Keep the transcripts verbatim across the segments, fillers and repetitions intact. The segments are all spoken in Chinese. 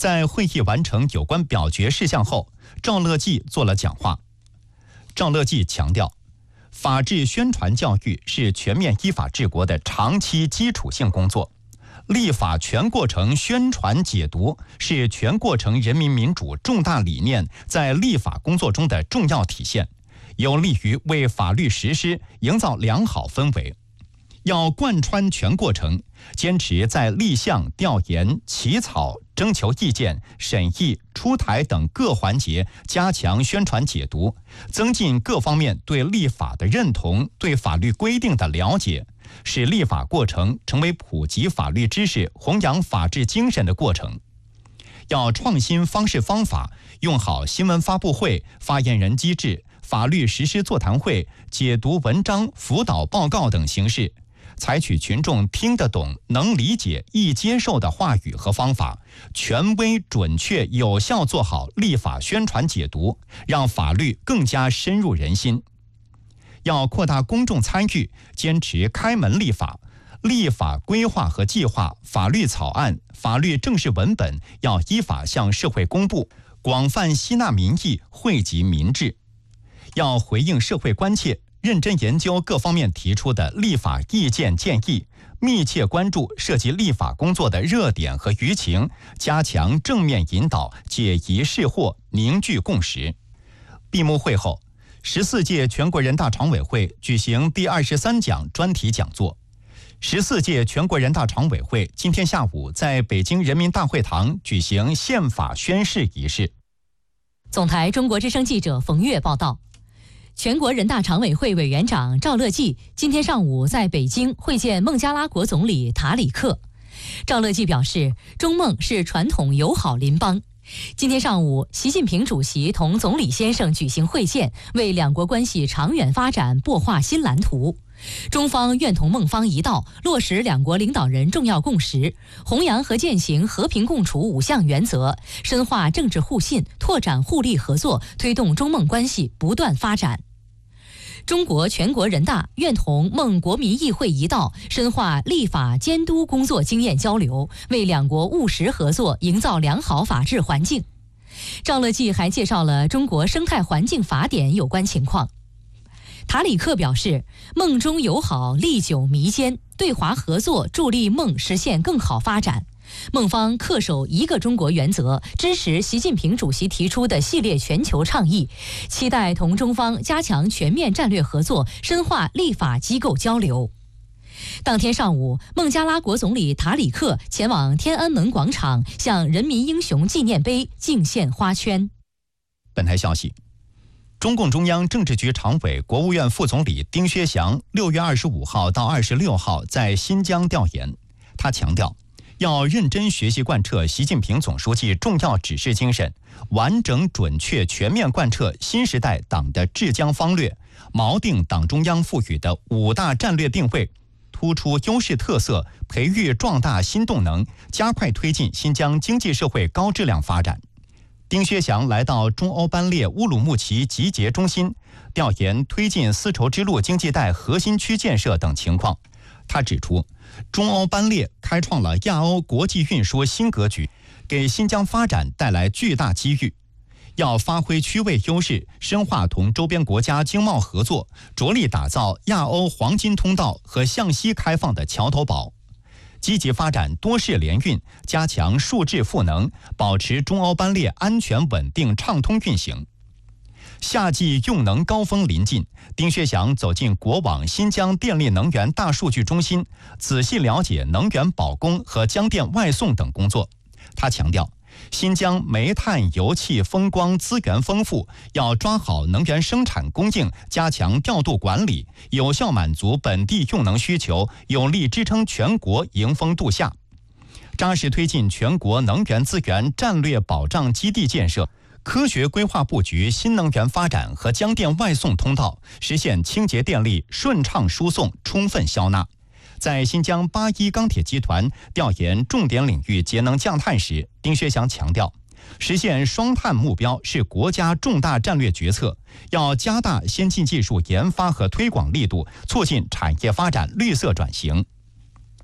在会议完成有关表决事项后，赵乐际做了讲话。赵乐际强调，法治宣传教育是全面依法治国的长期基础性工作，立法全过程宣传解读是全过程人民民主重大理念在立法工作中的重要体现，有利于为法律实施营造良好氛围。要贯穿全过程，坚持在立项、调研、起草、征求意见、审议、出台等各环节加强宣传解读，增进各方面对立法的认同、对法律规定的了解，使立法过程成为普及法律知识、弘扬法治精神的过程。要创新方式方法，用好新闻发布会、发言人机制、法律实施座谈会、解读文章、辅导报告等形式，采取群众听得懂、能理解、易接受的话语和方法，权威、准确、有效做好立法宣传解读，让法律更加深入人心。要扩大公众参与，坚持开门立法，立法规划和计划、法律草案、法律正式文本要依法向社会公布，广泛吸纳民意，惠及民智。要回应社会关切，认真研究各方面提出的立法意见建议，密切关注涉及立法工作的热点和舆情，加强正面引导，解疑释惑，凝聚共识。闭幕会后，十四届全国人大常委会举行第二十三讲专题讲座。十四届全国人大常委会今天下午在北京人民大会堂举行宪法宣誓仪式。 总台中国之声记者冯月报道。全国人大常委会委员长赵乐际今天上午在北京会见孟加拉国总理塔里克。赵乐际表示，中孟是传统友好邻邦。今天上午，习近平主席同总理先生举行会见，为两国关系长远发展擘画新蓝图。中方愿同孟方一道，落实两国领导人重要共识，弘扬和践行和平共处五项原则，深化政治互信，拓展互利合作，推动中孟关系不断发展。中国全国人大愿同孟国民议会一道，深化立法监督工作经验交流，为两国务实合作营造良好法治环境。赵乐际还介绍了中国生态环境法典有关情况。塔里克表示，孟中友好历久弥坚，对华合作助力孟实现更好发展。孟方恪守一个中国原则，支持习近平主席提出的系列全球倡议，期待同中方加强全面战略合作，深化立法机构交流。当天上午，孟加拉国总理塔里克前往天安门广场，向人民英雄纪念碑敬献花圈。 本台消息，中共中央政治局常委、国务院副总理丁薛祥六月二十五号到二十六号在新疆调研。他强调，要认真学习贯彻习近平总书记重要指示精神，完整准确全面贯彻新时代党的治疆方略，锚定党中央赋予的五大战略定位，突出优势特色，培育壮大新动能，加快推进新疆经济社会高质量发展。丁薛祥来到中欧班列乌鲁木齐集结中心，调研推进丝绸之路经济带核心区建设等情况。他指出，中欧班列开创了亚欧国际运输新格局，给新疆发展带来巨大机遇。要发挥区位优势，深化同周边国家经贸合作，着力打造亚欧黄金通道和向西开放的桥头堡。积极发展多式联运，加强数质赋能，保持中欧班列安全稳定畅通运行。夏季用能高峰临近，丁薛祥走进国网新疆电力能源大数据中心，仔细了解能源保供和江电外送等工作。他强调，新疆煤炭、油气、风光资源丰富，要抓好能源生产供应，加强调度管理，有效满足本地用能需求，有力支撑全国迎峰度夏，扎实推进全国能源资源战略保障基地建设，科学规划布局新能源发展和江电外送通道，实现清洁电力顺畅输送、充分消纳。在新疆八一钢铁集团调研重点领域节能降碳时，丁薛祥强调，实现双碳目标是国家重大战略决策，要加大先进技术研发和推广力度，促进产业发展绿色转型。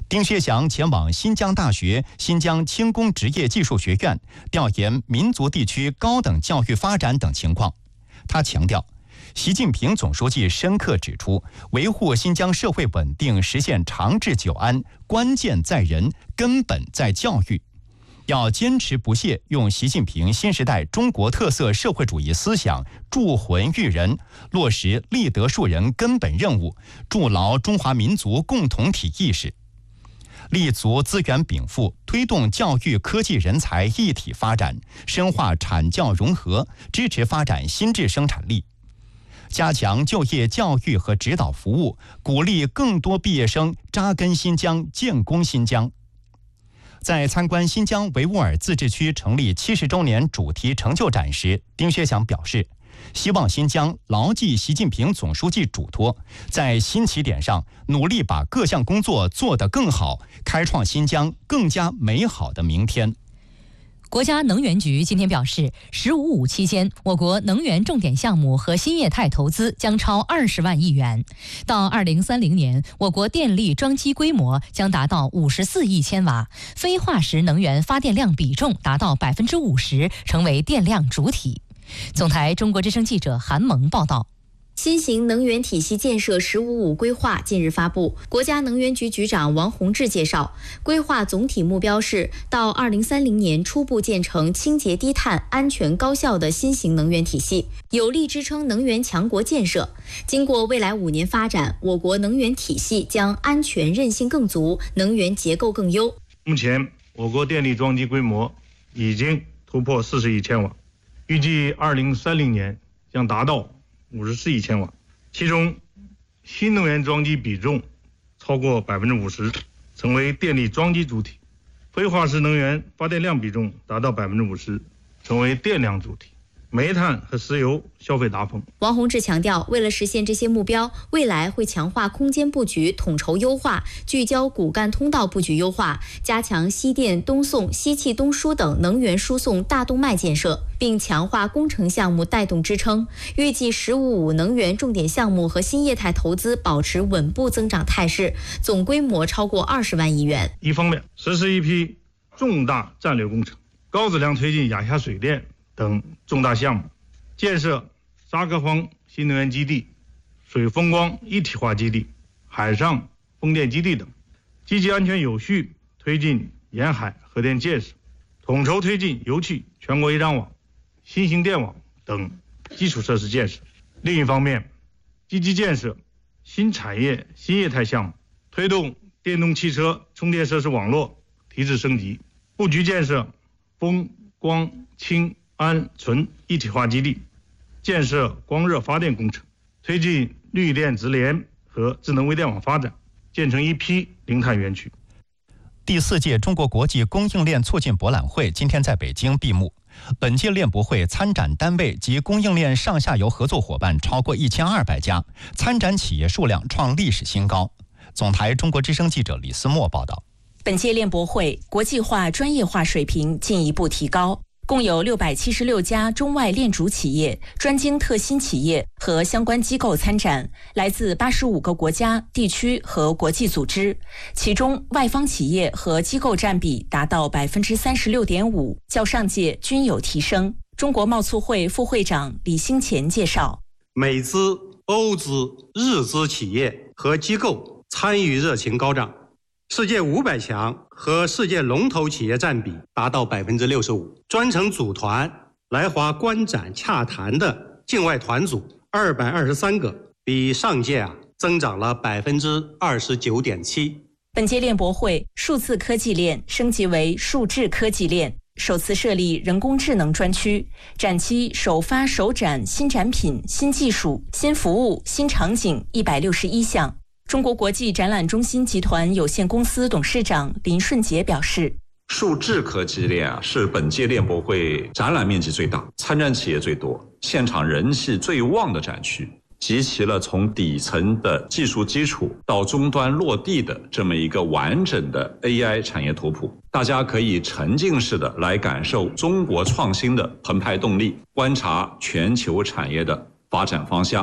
丁薛祥前往新疆大学、新疆轻工职业技术学院调研民族地区高等教育发展等情况。他强调，习近平总书记深刻指出，维护新疆社会稳定、实现长治久安，关键在人，根本在教育。要坚持不懈用习近平新时代中国特色社会主义思想铸魂育人，落实立德树人根本任务，筑牢中华民族共同体意识，立足资源禀赋，推动教育科技人才一体发展，深化产教融合，支持发展新质生产力，加强就业教育和指导服务，鼓励更多毕业生扎根新疆、建功新疆。在参观新疆维吾尔自治区成立七十周年主题成就展时，丁薛祥表示，希望新疆牢记习近平总书记嘱托，在新起点上努力把各项工作做得更好，开创新疆更加美好的明天。 国家能源局今天表示，十五五期间，我国能源重点项目和新业态投资将超二十万亿元。到二零三零年，我国电力装机规模将达到五十四亿千瓦，非化石能源发电量比重达到百分之五十，成为电量主体。总台中国之声记者韩萌报道。 新型能源体系建设“十五五”规划近日发布，国家能源局局长王洪志介绍，规划总体目标是到二零三零年初步建成清洁低碳、安全高效的新型能源体系，有力支撑能源强国建设。经过未来五年发展，我国能源体系将安全韧性更足，能源结构更优。 目前，我国电力装机规模已经突破四十亿千瓦，预计二零三零年将达到五十四亿千瓦，其中新能源装机比重超过百分之五十，成为电力装机主体；非化石能源发电量比重达到百分之五十，成为电量主体。煤炭和石油消费达峰。 王洪志强调，为了实现这些目标，未来会强化空间布局统筹优化，聚焦骨干通道布局优化，加强西电东送、西气东输等能源输送大动脉建设，并强化工程项目带动支撑。预计“十五五”能源重点项目和新业态投资保持稳步增长态势，总规模超过二十万亿元。 一方面，实施一批重大战略工程，高质量推进亚下水电等重大项目，建设沙科荒新能源基地、水风光一体化基地、海上风电基地等，积极安全有序推进沿海核电建设，统筹推进油气全国一张网、新型电网等基础设施建设。另一方面，积极建设新产业新业态项目，推动电动汽车充电设施网络提质升级，布局建设风光氢氨醇一体化基地，建设光热发电工程，推进绿电直联和智能微电网发展，建成一批零碳园区。 第四届中国国际供应链促进博览会今天在北京闭幕。本届链博会参展单位及供应链上下游合作伙伴超过一千二百家，参展企业数量创历史新高。总台中国之声记者李思墨报道。 本届链博会国际化、专业化水平进一步提高。共有六百七十六家中外链主企业、专精特新企业和相关机构参展，来自八十五个国家、地区和国际组织，其中外方企业和机构占比达到百分之三十六点五，较上届均有提升。中国贸促会副会长李兴前介绍， 美资、欧资、日资企业和机构参与热情高涨。世界五百强和世界龙头企业占比达到百分之六十五，专程组团来华观展洽谈的境外团组二百二十三个，比上届啊增长了百分之二十九点七。 本届链博会数字科技链升级为数智科技链，首次设立人工智能专区，展期首发首展新产品、新技术、新服务、新场景一百六十一项。中国国际展览中心集团有限公司董事长林顺杰表示， 数智科技链啊是本届链博会展览面积最大、参展企业最多、现场人气最旺的展区，集齐了从底层的技术基础到终端落地的这么一个完整的 A I 产业图谱。大家可以沉浸式的来感受中国创新的澎湃动力，观察全球产业的发展方向。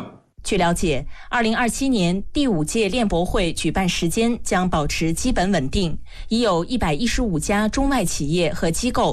据了解，二零二七年第五届链博会举办时间将保持基本稳定，已有一百一十五家中外企业和机构